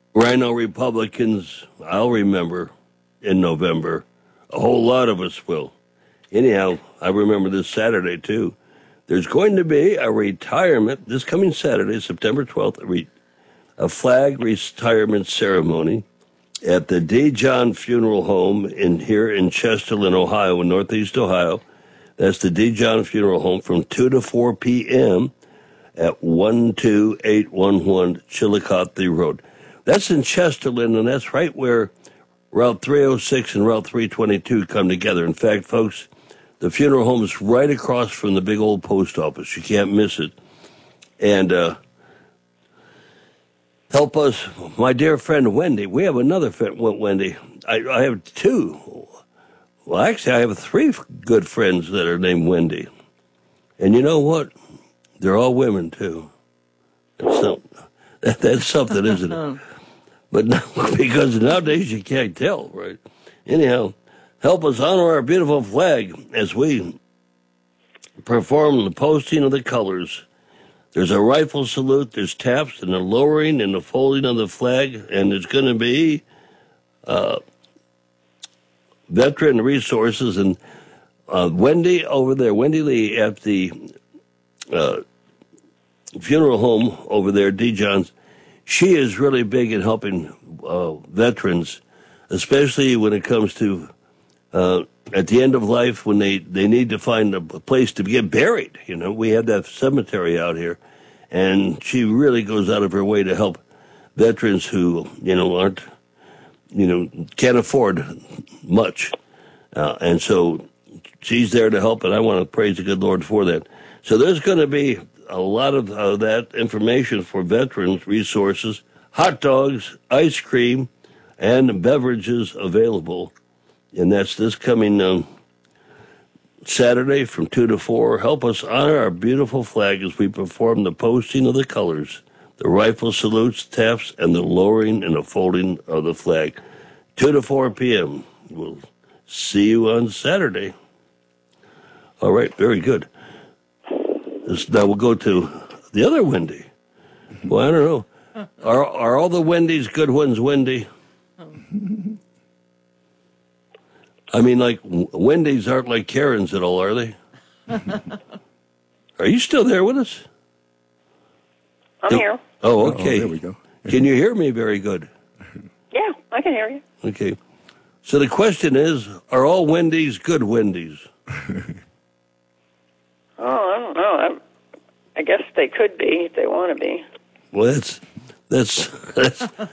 Rhino Republicans, I'll remember in November. A whole lot of us will. Anyhow, I remember this Saturday, too. There's going to be a retirement this coming Saturday, September 12th, a flag retirement ceremony at the D. John Funeral Home here in Chesterland, Ohio, in Northeast Ohio. That's the D. John Funeral Home from 2 to 4 p.m. at 12811 Chillicothe Road. That's in Chesterland, and that's right where Route 306 and Route 322 come together. In fact, folks, the funeral home is right across from the big old post office. You can't miss it. And help us, my dear friend Wendy. We have another friend, Wendy. I have two. Well, actually, I have three good friends that are named Wendy. And you know what? They're all women, too. That's something, isn't it? But no, because nowadays you can't tell, right? Anyhow, help us honor our beautiful flag as we perform the posting of the colors. There's a rifle salute, there's taps, and the lowering and the folding of the flag, and there's going to be veteran resources. And Wendy over there, Wendy Lee at the funeral home over there, D. John's, she is really big in helping veterans, especially when it comes to at the end of life when they need to find a place to get buried. You know, we have that cemetery out here, and she really goes out of her way to help veterans who, aren't, can't afford much. And so she's there to help, and I want to praise the good Lord for that. So there's going to be a lot of that information for veterans, resources, hot dogs, ice cream, and beverages available. And that's this coming Saturday from 2 to 4. Help us honor our beautiful flag as we perform the posting of the colors, the rifle salutes, taps, and the lowering and the folding of the flag. 2 to 4 p.m. We'll see you on Saturday. All right, very good. Now we'll go to the other Wendy. Well, I don't know. Are all the Wendy's good ones, Wendy? I mean, like, Wendy's aren't like Karen's at all, are they? Are you still there with us? I'm here. Oh, okay. There we go. Can you hear me very good? Yeah, I can hear you. Okay. So the question is, are all Wendy's good Wendy's? Oh, I don't know. I guess they could be if they want to be. Well, that's